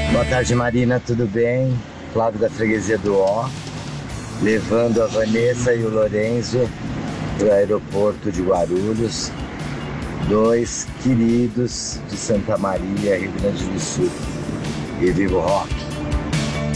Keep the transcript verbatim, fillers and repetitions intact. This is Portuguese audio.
Boa tarde, Marina, tudo bem? Flávio da Freguesia do Ó, levando a Vanessa e o Lorenzo para o aeroporto de Guarulhos, dois queridos de Santa Maria, Rio Grande do Sul. E viva o rock!